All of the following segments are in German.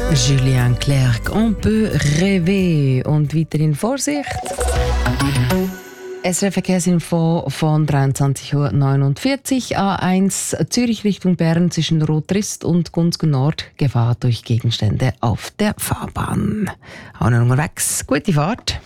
Julien Clerc, on peut rêver. Und weiterhin Vorsicht. SRF-Verkehrsinfo von 23.49 Uhr. A1 Zürich Richtung Bern zwischen Rotrist und Gunzgen Nord. Gefahr durch Gegenstände auf der Fahrbahn. Auch noch unterwegs. Gute Fahrt.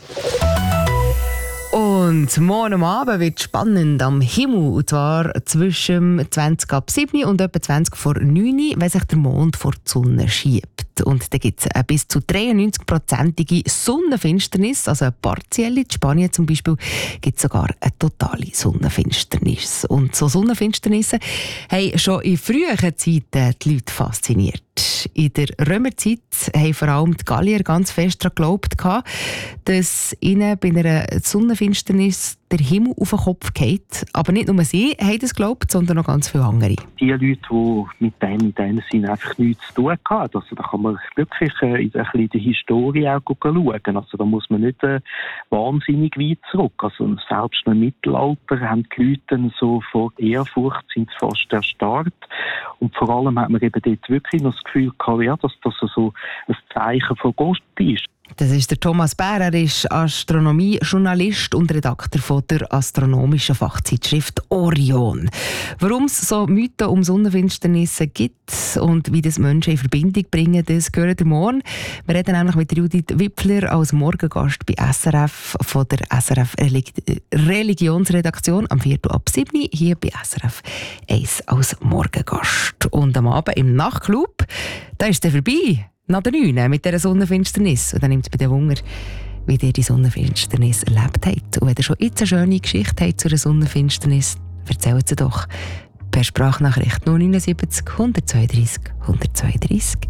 Und morgen Abend wird es spannend am Himmel. Und zwar zwischen 20 ab 7 und etwa 20 vor 9, wenn sich der Mond vor die Sonne schiebt. Und da gibt es eine bis zu 93%ige Sonnenfinsternis, also eine partielle. In Spanien zum Beispiel gibt es sogar eine totale Sonnenfinsternis. Und so Sonnenfinsternisse haben schon in früheren Zeiten die Leute fasziniert. In der Römerzeit haben vor allem die Gallier ganz fest daran geglaubt, dass ihnen bei einer Sonnenfinsternis der Himmel auf den Kopf geht. Aber nicht nur sie haben das geglaubt, sondern noch ganz viele andere. Die Leute, die mit dem in dem Sinne einfach nichts zu tun hatten, also da kann man wirklich in der Historie auch schauen. Also da muss man nicht wahnsinnig weit zurück. Also selbst im Mittelalter haben die Leute dann so vor Ehrfurcht sind fast erstarrt. Und vor allem hat man eben dort wirklich noch das Gefühl gehabt, ja, dass das so ein Zeichen von Gott ist. Das ist der Thomas Bär, er ist Astronomie-Journalist und Redakteur von der astronomischen Fachzeitschrift Orion. Warum es so Mythen um Sonnenfinsternisse gibt und wie das Menschen in Verbindung bringen, das gehört ihr morgen. Wir reden nämlich mit Judith Wipfler als Morgengast bei SRF von der SRF Religionsredaktion am 4. ab 7 hier bei SRF 1 als Morgengast. Und am Abend im Nachtclub, da ist er vorbei. Nach der 9 mit dieser Sonnenfinsternis. Und dann nimmt es bei den Wunder, wie ihr die Sonnenfinsternis erlebt habt. Und wenn ihr schon jetzt eine schöne Geschichte habt zu einer Sonnenfinsternis, erzählt sie doch per Sprachnachricht 079 132 132.